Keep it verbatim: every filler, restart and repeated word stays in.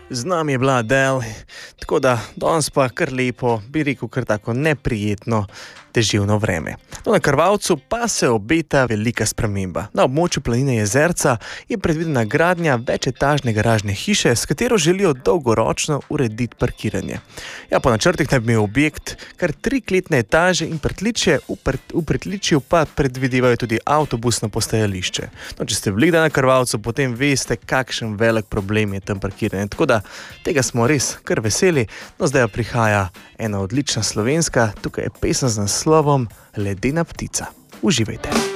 Z nami je bila Adele, tako da danes pa kar lepo, bi rekel kar tako neprijetno deževno vreme. No, na Krvavcu pa se obeta velika sprememba. Na območju planine Jezerca je predvidena gradnja večetažne garažne hiše, s katero želijo dolgoročno urediti parkiranje. Ja, po načrtih naj bi imel objekt kar tri kletne etaže in pritličje, v, prt, v pritličju pa predvidevajo tudi avtobusno postajališče. No, če ste bili na Krvavcu, potem veste, kakšen velik problem je tam parkiranje. Tako da tega smo res kar veseli. No, zdaj prihaja ena odlična slovenska, tukaj je pesem z naslovom Ledena ptica. Uživajte.